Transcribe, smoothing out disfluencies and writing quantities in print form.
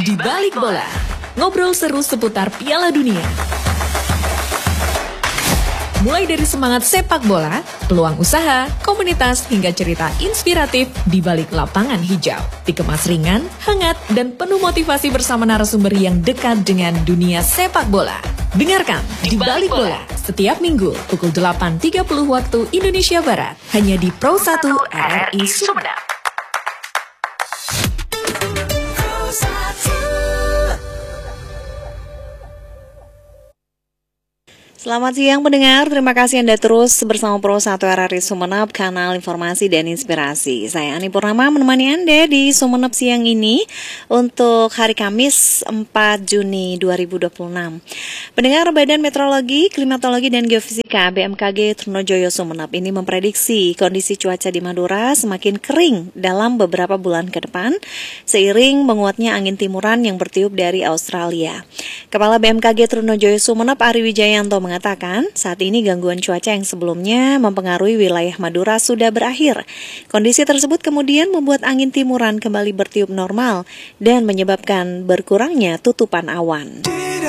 Di Balik Bola, ngobrol seru seputar Piala Dunia. Mulai dari semangat sepak bola, peluang usaha, komunitas, hingga cerita inspiratif di balik lapangan hijau. Dikemas ringan, hangat, dan penuh motivasi bersama narasumber yang dekat dengan dunia sepak bola. Dengarkan Di Balik Bola setiap minggu pukul 8.30 waktu Indonesia Barat, hanya di Pro 1 RRI Sumedang. Selamat siang pendengar, terima kasih Anda terus bersama Pro 1 RRI Sumeneb, kanal informasi dan inspirasi. Saya Ani Purnama menemani Anda di Sumeneb siang ini untuk hari Kamis 4 Juni 2026. Pendengar, Badan Meteorologi, Klimatologi dan Geofisika BMKG Trunojoyo Sumeneb ini memprediksi kondisi cuaca di Madura semakin kering dalam beberapa bulan ke depan seiring menguatnya angin timuran yang bertiup dari Australia. Kepala BMKG Trunojoyo Sumeneb Ari Wijayanto mengatakan saat ini gangguan cuaca yang sebelumnya mempengaruhi wilayah Madura sudah berakhir. Kondisi tersebut kemudian membuat angin timuran kembali bertiup normal dan menyebabkan berkurangnya tutupan awan.